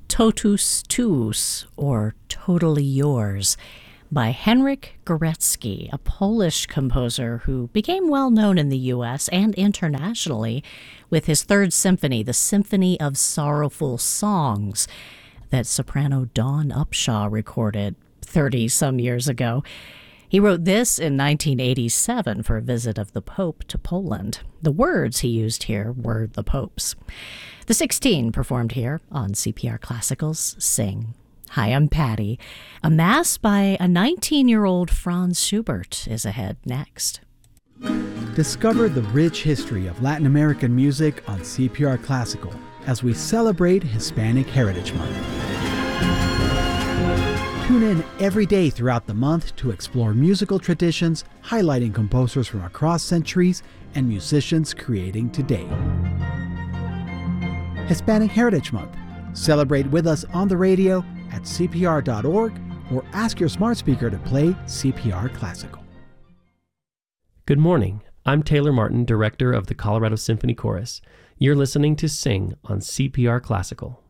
Totus Tuus, or Totally Yours, by Henryk Górecki, a Polish composer who became well known in the U.S. and internationally with his Third Symphony, the Symphony of Sorrowful Songs, that soprano Dawn Upshaw recorded 30-some years ago. He wrote this in 1987 for a visit of the Pope to Poland. The words he used here were the Pope's. The 16 performed here on CPR Classical's Sing. Hi, I'm Patty. A mass by a 19-year-old Franz Schubert is ahead next. Discover the rich history of Latin American music on CPR Classical as we celebrate Hispanic Heritage Month. Tune in every day throughout the month to explore musical traditions, highlighting composers from across centuries and musicians creating today. Hispanic Heritage Month. Celebrate with us on the radio at cpr.org or ask your smart speaker to play CPR Classical. Good morning. I'm Taylor Martin, director of the Colorado Symphony Chorus. You're listening to Sing on CPR Classical.